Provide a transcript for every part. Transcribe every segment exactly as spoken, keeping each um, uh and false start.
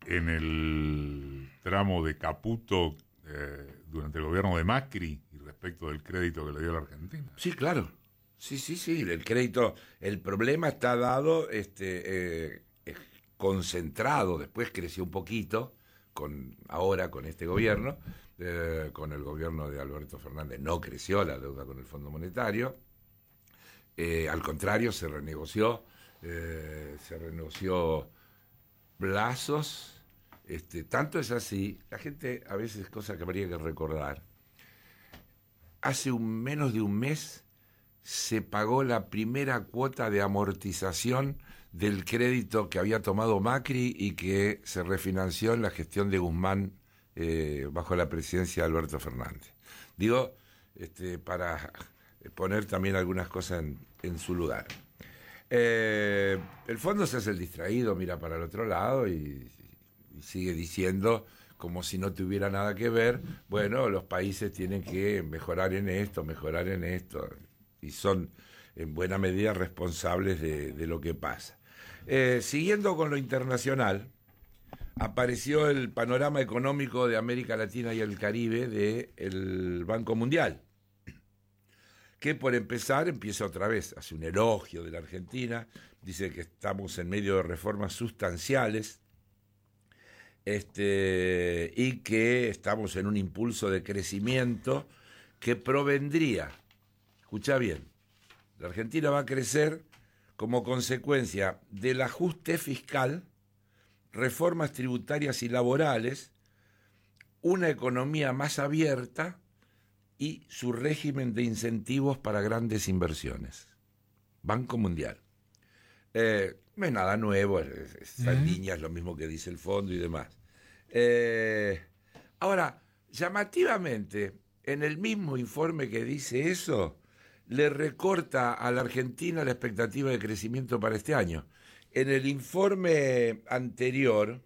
en el tramo de Caputo eh, durante el gobierno de Macri y respecto del crédito que le dio a la Argentina. Sí, claro. Sí, sí, sí. El crédito, el problema está dado, este, eh, eh, concentrado. Después creció un poquito, con ahora con este gobierno, eh, con el gobierno de Alberto Fernández no creció la deuda con el Fondo Monetario. Eh, al contrario, se renegoció, eh, se renegoció plazos. Este, tanto es así, la gente a veces, cosa que habría que recordar, hace un menos de un mes se pagó la primera cuota de amortización del crédito que había tomado Macri y que se refinanció en la gestión de Guzmán eh, bajo la presidencia de Alberto Fernández. Digo, este, para poner también algunas cosas en, en su lugar. Eh, el fondo se hace el distraído, mira para el otro lado y, y sigue diciendo como si no tuviera nada que ver, bueno, los países tienen que mejorar en esto, mejorar en esto, y son en buena medida responsables de, de lo que pasa. Eh, siguiendo con lo internacional, apareció el panorama económico de América Latina y el Caribe del Banco Mundial, que por empezar empieza otra vez, hace un elogio de la Argentina, dice que estamos en medio de reformas sustanciales, este, y que estamos en un impulso de crecimiento que provendría, escucha bien, la Argentina va a crecer como consecuencia del ajuste fiscal, reformas tributarias y laborales, una economía más abierta y su régimen de incentivos para grandes inversiones. Banco Mundial. Eh, no es nada nuevo, esa uh-huh. línea es lo mismo que dice el fondo y demás. Eh, ahora, llamativamente, en el mismo informe que dice eso, le recorta a la Argentina la expectativa de crecimiento para este año. En el informe anterior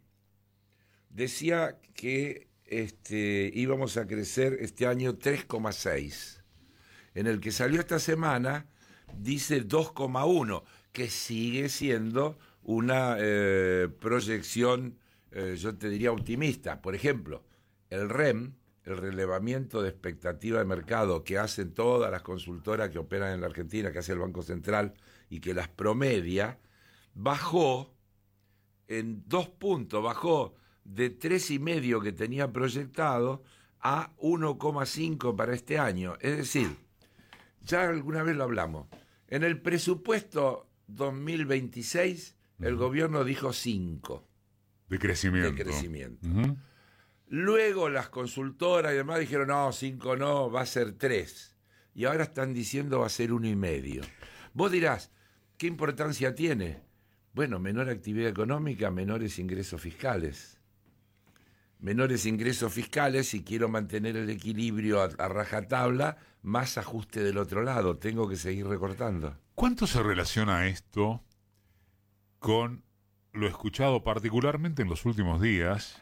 decía que este, íbamos a crecer este año tres coma seis. En el que salió esta semana dice dos coma uno, que sigue siendo una eh, proyección, eh, yo te diría optimista. Por ejemplo, el R E M, el relevamiento de expectativa de mercado que hacen todas las consultoras que operan en la Argentina, que hace el Banco Central y que las promedia, bajó en dos puntos, bajó de tres y medio que tenía proyectado a uno coma cinco para este año. Es decir, ya alguna vez lo hablamos, en el presupuesto dos mil veintiséis uh-huh. el gobierno dijo cinco de crecimiento. De crecimiento. Uh-huh. Luego las consultoras y demás dijeron, no, cinco no, va a ser tres. Y ahora están diciendo va a ser uno y medio. Vos dirás, ¿qué importancia tiene? Bueno, menor actividad económica, menores ingresos fiscales. Menores ingresos fiscales, si quiero mantener el equilibrio a, a rajatabla, más ajuste del otro lado, tengo que seguir recortando. ¿Cuánto se relaciona esto con lo escuchado particularmente en los últimos días,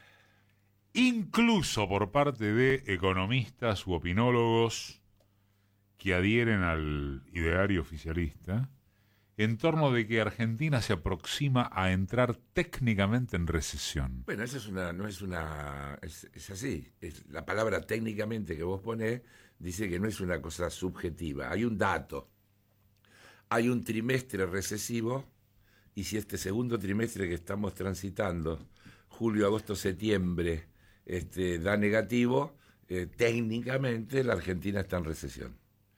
incluso por parte de economistas u opinólogos que adhieren al ideario oficialista, en torno de que Argentina se aproxima a entrar técnicamente en recesión? Bueno, eso es una, no es una, es, es así. Es, la palabra técnicamente que vos ponés dice que no es una cosa subjetiva. Hay un dato. Hay un trimestre recesivo, y si este segundo trimestre que estamos transitando, julio, agosto, septiembre, este, da negativo, eh, técnicamente la Argentina está en recesión.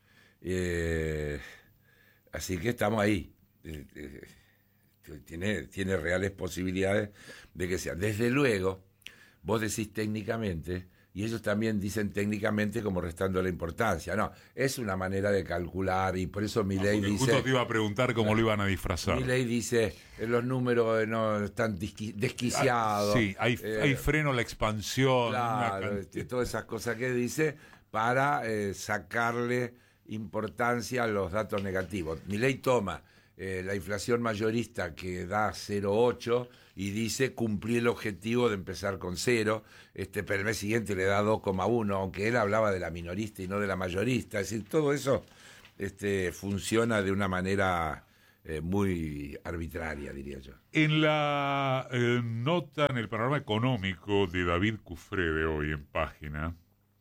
Eh, así que estamos ahí. Eh, eh, tiene, tiene reales posibilidades de que sea. Desde luego, vos decís técnicamente, y ellos también dicen técnicamente como restando la importancia. No, es una manera de calcular, y por eso Milei no, dice... Justo te iba a preguntar cómo no, lo iban a disfrazar. Milei dice, eh, los números no están disqui- desquiciados. Sí, hay, eh, hay freno a la expansión. Claro, este, todas esas cosas que dice para eh, sacarle importancia a los datos negativos. Milei toma eh, la inflación mayorista que da cero coma ocho y dice cumplí el objetivo de empezar con cero, este, pero el mes siguiente le da dos coma uno, aunque él hablaba de la minorista y no de la mayorista. Es decir, todo eso este, funciona de una manera eh, muy arbitraria, diría yo. En la eh, nota, en el panorama económico de David Cufré de hoy en Página,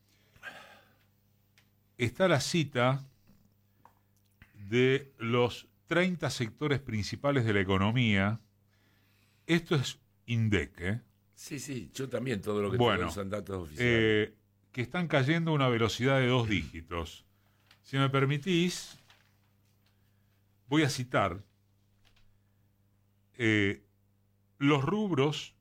está la cita de los treinta sectores principales de la economía. Esto es INDEC, ¿eh? Sí, sí, yo también, todo lo que bueno, tengo son datos oficiales. Eh, que están cayendo a una velocidad de dos dígitos. Si me permitís, voy a citar eh, los rubros,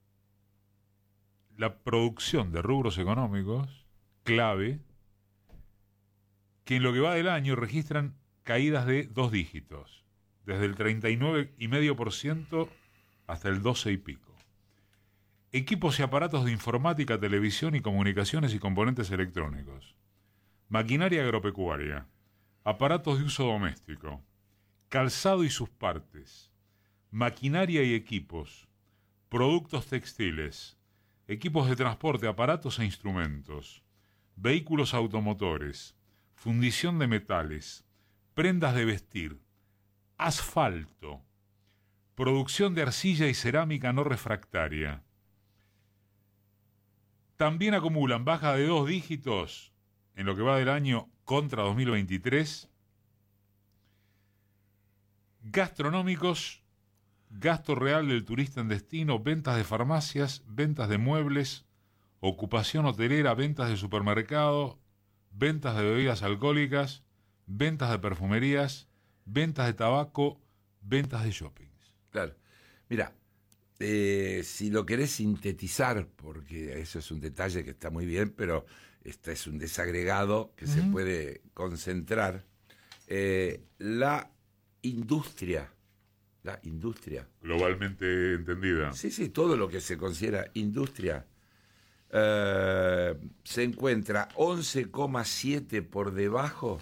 la producción de rubros económicos clave, que en lo que va del año registran caídas de dos dígitos, desde el treinta y nueve coma cinco por ciento hasta el doce y pico. Equipos y aparatos de informática, televisión y comunicaciones y componentes electrónicos. Maquinaria agropecuaria. Aparatos de uso doméstico. Calzado y sus partes. Maquinaria y equipos. Productos textiles. Equipos de transporte, aparatos e instrumentos. Vehículos automotores. Fundición de metales. Prendas de vestir. Asfalto. Producción de arcilla y cerámica no refractaria. También acumulan baja de dos dígitos en lo que va del año contra dos mil veintitrés. Gastronómicos, gasto real del turista en destino, ventas de farmacias, ventas de muebles, ocupación hotelera, ventas de supermercado, ventas de bebidas alcohólicas, ventas de perfumerías, ventas de tabaco, ventas de shoppings. Claro. Mira, eh, si lo querés sintetizar, porque eso es un detalle que está muy bien, pero este es un desagregado que uh-huh. se puede concentrar, eh, la industria, la industria. Globalmente entendida. Sí, sí, todo lo que se considera industria eh, se encuentra once coma siete por debajo.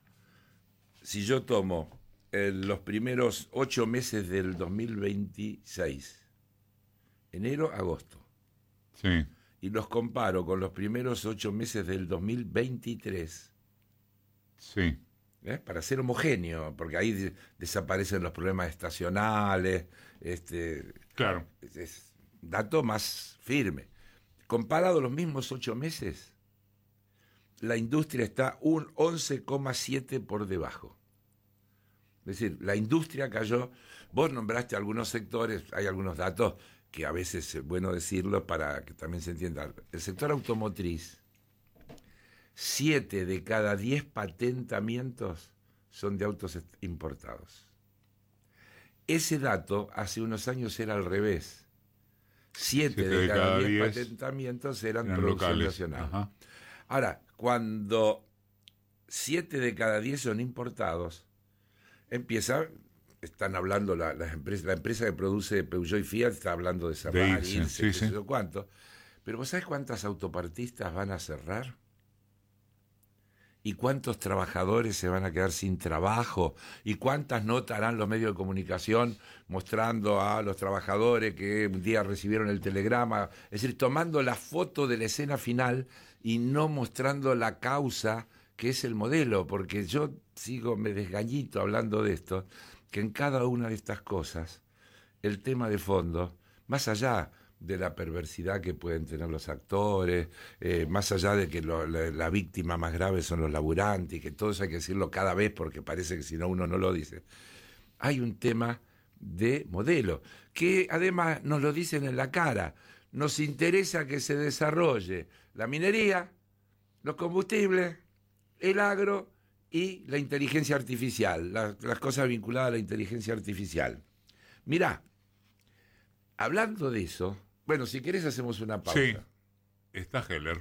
Si yo tomo eh, los primeros ocho meses del dos mil veintiséis, enero, agosto, sí, y los comparo con los primeros ocho meses del dos mil veintitrés, sí, ¿eh? Para ser homogéneo, porque ahí de, desaparecen los problemas estacionales, este, claro, es, es dato más firme. Comparado los mismos ocho meses, la industria está un once coma siete por debajo. Es decir, la industria cayó. Vos nombraste algunos sectores, hay algunos datos que a veces es bueno decirlo para que también se entienda. El sector automotriz, siete de cada diez patentamientos son de autos importados. Ese dato hace unos años era al revés. Siete de cada diez patentamientos eran, eran producción locales. Nacional. Ajá. Ahora, cuando siete de cada diez son importados, empieza, están hablando la, las empresas, la empresa que produce Peugeot y Fiat está hablando de cerrar, de irse, sí, sí. No sé cuánto. Pero ¿vos sabés cuántas autopartistas van a cerrar? ¿Y cuántos trabajadores se van a quedar sin trabajo? ¿Y cuántas notas harán los medios de comunicación mostrando a los trabajadores que un día recibieron el telegrama? Es decir, tomando la foto de la escena final y no mostrando la causa que es el modelo, porque yo sigo, me desgañito hablando de esto, que en cada una de estas cosas, el tema de fondo, más allá de la perversidad que pueden tener los actores, eh, más allá de que lo, la, la víctima más grave son los laburantes, y que todo eso hay que decirlo cada vez porque parece que si no uno no lo dice, hay un tema de modelo, que además nos lo dicen en la cara. Nos interesa que se desarrolle la minería, los combustibles, el agro y la inteligencia artificial, la, las cosas vinculadas a la inteligencia artificial. Mirá, hablando de eso, bueno, si querés hacemos una pausa. Sí, está Heller.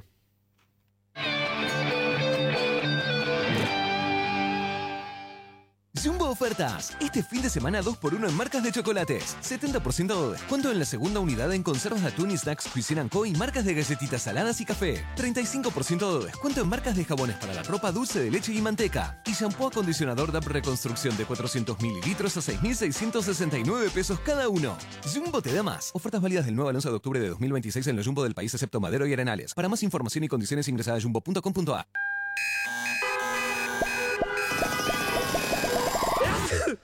Jumbo Ofertas. Este fin de semana dos por uno en marcas de chocolates. setenta por ciento de descuento en la segunda unidad en conservas de atún y snacks Cuisine and Co. y marcas de galletitas saladas y café. treinta y cinco por ciento de descuento en marcas de jabones para la ropa, dulce de leche y manteca. Y shampoo acondicionador D A P Reconstrucción de cuatrocientos mililitros a seis mil seiscientos sesenta y nueve pesos cada uno. Jumbo te da más. Ofertas válidas del nueve al once de octubre de dos mil veintiséis en los Jumbo del país excepto Madero y Arenales. Para más información y condiciones ingresa a jumbo punto com punto a.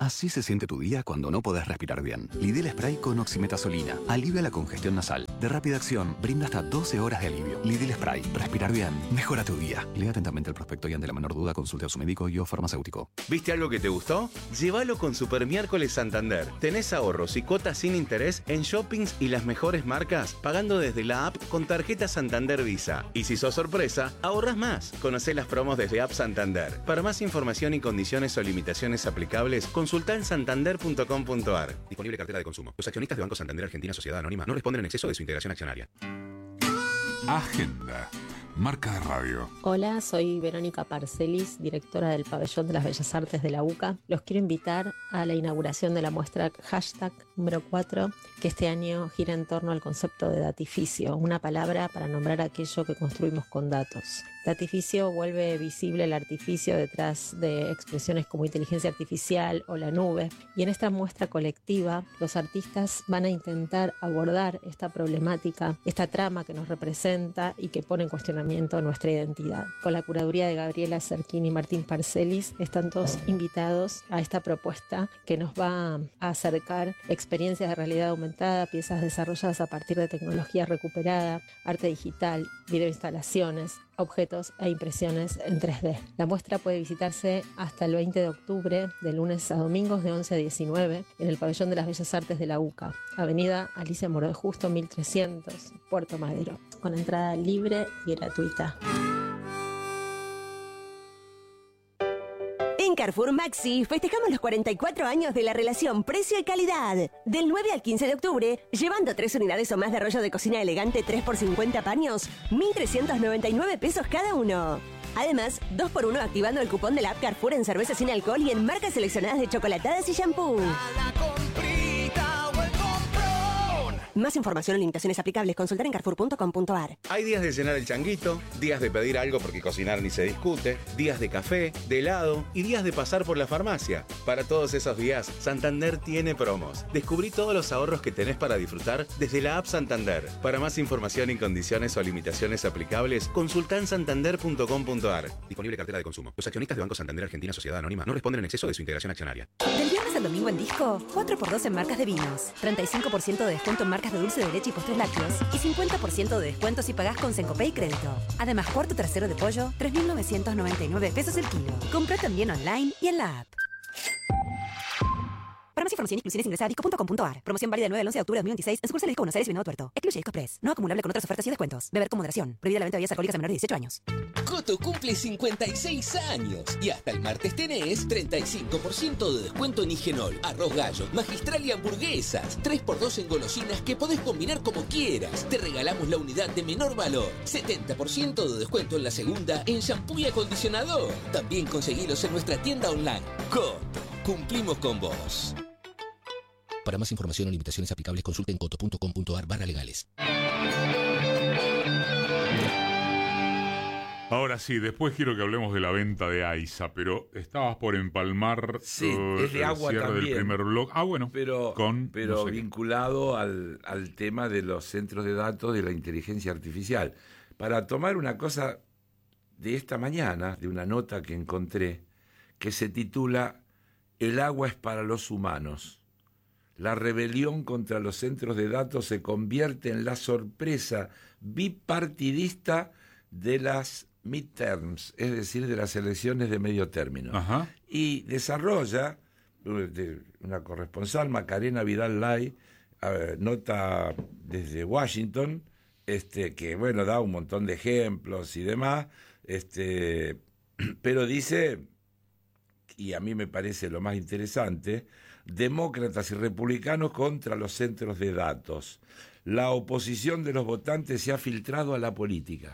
Así se siente tu día cuando no podés respirar bien. Lidl Spray con oximetazolina. Alivia la congestión nasal. De rápida acción, brinda hasta doce horas de alivio. Lidl Spray. Respirar bien. Mejora tu día. Lea atentamente el prospecto y ante la menor duda consulte a su médico y o farmacéutico. ¿Viste algo que te gustó? Llévalo con Super Miércoles Santander. Tenés ahorros y cuotas sin interés en shoppings y las mejores marcas, pagando desde la app con tarjeta Santander Visa. Y si sos sorpresa, ahorrás más. Conocé las promos desde App Santander. Para más información y condiciones o limitaciones aplicables, consulta en santander punto com punto a r. Disponible cartera de consumo. Los accionistas de Banco Santander Argentina Sociedad Anónima no responden en exceso de su integración accionaria. Agenda. Marca de radio. Hola, soy Verónica Parcelis, directora del Pabellón de las Bellas Artes de la UCA. Los quiero invitar a la inauguración de la muestra hashtag número cuatro, que este año gira en torno al concepto de datificio, una palabra para nombrar aquello que construimos con datos. Datificio vuelve visible el artificio detrás de expresiones como inteligencia artificial o la nube, y en esta muestra colectiva los artistas van a intentar abordar esta problemática, esta trama que nos representa y que pone en cuestionamiento nuestra identidad. Con la curaduría de Gabriela Cerquín y Martín Parcelis están todos invitados a esta propuesta que nos va a acercar experiencias de realidad aumentada, piezas desarrolladas a partir de tecnología recuperada, arte digital, videoinstalaciones, objetos e impresiones en tres D. La muestra puede visitarse hasta el veinte de octubre, de lunes a domingos de once a diecinueve, en el Pabellón de las Bellas Artes de la UCA, Avenida Alicia Moro de Justo mil trescientos, Puerto Madero, con entrada libre y gratuita. En Carrefour Maxi festejamos los cuarenta y cuatro años de la relación precio y calidad. Del nueve al quince de octubre, llevando tres unidades o más de rollo de cocina elegante tres por cincuenta paños, mil trescientos noventa y nueve pesos cada uno. Además, dos por uno activando el cupón de la app Carrefour en cerveza sin alcohol y en marcas seleccionadas de chocolatadas y shampoo. Más información o limitaciones aplicables, consultar en carrefour punto com punto a r. Hay días de llenar el changuito, días de pedir algo porque cocinar ni se discute, días de café, de helado y días de pasar por la farmacia. Para todos esos días, Santander tiene promos. Descubrí todos los ahorros que tenés para disfrutar desde la app Santander. Para más información y condiciones o limitaciones aplicables, consulta en santander punto com punto a r. Disponible cartera de consumo. Los accionistas de Banco Santander Argentina Sociedad Anónima no responden en exceso de su integración accionaria. Del viernes al domingo en Disco, cuatro por dos en marcas de vinos, treinta y cinco por ciento de descuento en marcas de dulce de leche y postres lácteos y cincuenta por ciento de descuento si pagás con Sencopay y crédito. Además, cuarto trasero de pollo, tres mil novecientos noventa y nueve pesos el kilo. Compra también online y en la app. Para más información e inclusiones ingresa a disco punto com punto a r. Promoción válida del nueve al once de octubre de dos mil veintiséis en sucursales Disco Buenos Aires y Venado Tuerto. Excluye Disco Express. No acumulable con otras ofertas y descuentos. Beber con moderación. Prohibida la venta de bebidas alcohólicas a menores de dieciocho años. Coto cumple cincuenta y seis años y hasta el martes tenés treinta y cinco por ciento de descuento en Higenol, arroz gallo, magistral y hamburguesas. tres por dos en golosinas que podés combinar como quieras. Te regalamos la unidad de menor valor. setenta por ciento de descuento en la segunda en shampoo y acondicionador. También conseguilos en nuestra tienda online. Coto, cumplimos con vos. Para más información o limitaciones aplicables, consulten coto punto com punto a r barra legales. Ahora sí, después quiero que hablemos de la venta de AISA, pero estabas por empalmar sí, uh, es de el agua cierre también, del primer blog. Ah, bueno, pero, con, pero no sé vinculado al, al tema de los centros de datos de la inteligencia artificial. Para tomar una cosa de esta mañana, de una nota que encontré, que se titula El agua es para los humanos. La rebelión contra los centros de datos se convierte en la sorpresa bipartidista de las midterms, es decir, de las elecciones de medio término. Ajá. Y desarrolla de una corresponsal, Macarena Vidal Lai, eh, nota desde Washington, este, que bueno, da un montón de ejemplos y demás, este, pero dice, y a mí me parece lo más interesante, demócratas y republicanos contra los centros de datos. La oposición de los votantes se ha filtrado a la política.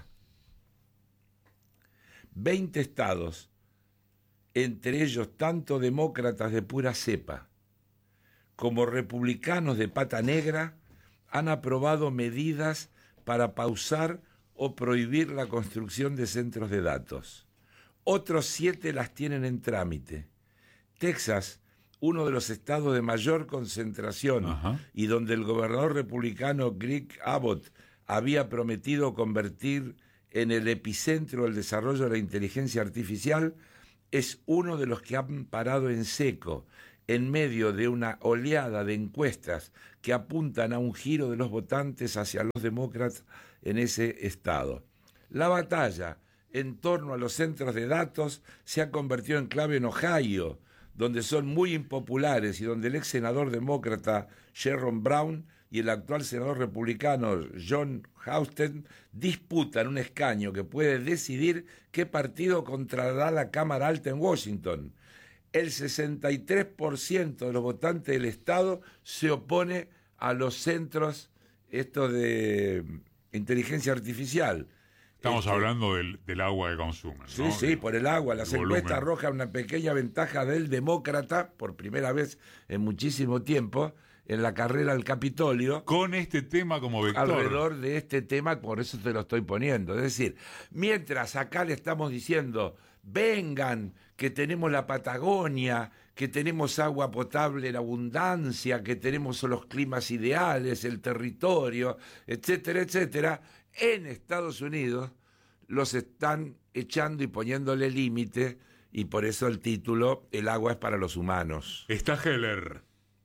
Veinte estados, entre ellos tanto demócratas de pura cepa como republicanos de pata negra, han aprobado medidas para pausar o prohibir la construcción de centros de datos. Otros siete las tienen en trámite. Texas, uno de los estados de mayor concentración, Ajá. y donde el gobernador republicano Greg Abbott había prometido convertir en el epicentro del desarrollo de la inteligencia artificial, es uno de los que han parado en seco en medio de una oleada de encuestas que apuntan a un giro de los votantes hacia los demócratas en ese estado. La batalla en torno a los centros de datos se ha convertido en clave en Ohio, donde son muy impopulares y donde el ex senador demócrata Sherrod Brown y el actual senador republicano Jon Husted disputan un escaño que puede decidir qué partido controlará la Cámara Alta en Washington. El sesenta y tres por ciento de los votantes del estado se opone a los centros estos de inteligencia artificial. Estamos este, hablando del, del agua que consumen, ¿no? Sí, sí, por el agua. Las el encuestas volumen. arrojan una pequeña ventaja del demócrata, por primera vez en muchísimo tiempo, en la carrera al Capitolio. Con este tema como vector. Alrededor de este tema, por eso te lo estoy poniendo. Es decir, mientras acá le estamos diciendo, vengan, que tenemos la Patagonia, que tenemos agua potable en abundancia, que tenemos los climas ideales, el territorio, etcétera, etcétera, en Estados Unidos los están echando y poniéndole límite, y por eso el título, El agua es para los humanos. Está Heller.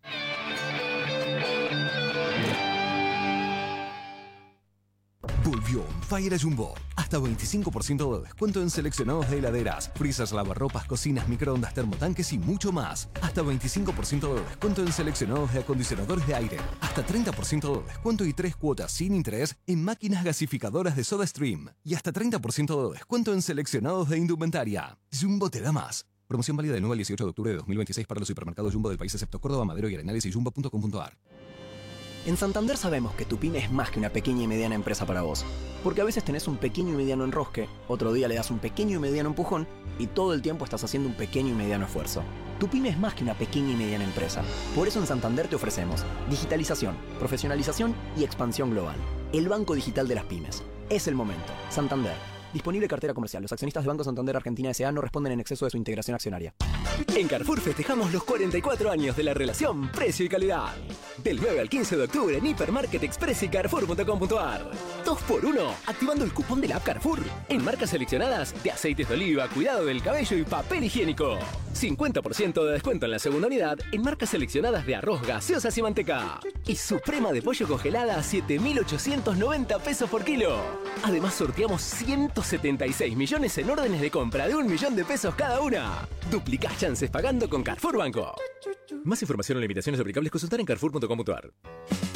Volvió On Fire a Jumbo. Hasta veinticinco por ciento de descuento en seleccionados de heladeras, freezers, lavarropas, cocinas, microondas, termotanques y mucho más. Hasta veinticinco por ciento de descuento en seleccionados de acondicionadores de aire. Hasta treinta por ciento de descuento y tres cuotas sin interés en máquinas gasificadoras de SodaStream. Y hasta treinta por ciento de descuento en seleccionados de indumentaria. Jumbo te da más. Promoción válida del nueve al dieciocho de octubre de dos mil veintiséis para los supermercados Jumbo del país excepto Córdoba, Madero y Arenales y jumbo punto com punto a r. En Santander sabemos que tu pyme es más que una pequeña y mediana empresa para vos. Porque a veces tenés un pequeño y mediano enrosque, otro día le das un pequeño y mediano empujón y todo el tiempo estás haciendo un pequeño y mediano esfuerzo. Tu pyme es más que una pequeña y mediana empresa. Por eso en Santander te ofrecemos digitalización, profesionalización y expansión global. El banco digital de las pymes. Es el momento. Santander. Disponible cartera comercial. Los accionistas del Banco Santander Argentina S A no responden en exceso de su integración accionaria. En Carrefour festejamos los cuarenta y cuatro años de la relación precio y calidad. Del nueve al quince de octubre en Hipermarket Express y Carrefour punto com punto a r. dos por uno, activando el cupón de la app Carrefour. En marcas seleccionadas de aceites de oliva, cuidado del cabello y papel higiénico. cincuenta por ciento de descuento en la segunda unidad en marcas seleccionadas de arroz, gaseosas y manteca. Y suprema de pollo congelada a siete mil ochocientos noventa pesos por kilo. Además sorteamos ciento setenta y seis millones en órdenes de compra de un millón de pesos cada una. Duplicás chances pagando con Carrefour Banco. Más información o limitaciones aplicables consultar en carrefour punto com punto a r.